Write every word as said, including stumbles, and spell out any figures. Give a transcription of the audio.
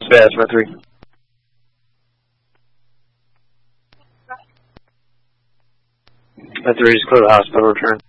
Spaz, my three. My three is clear to hospital, return.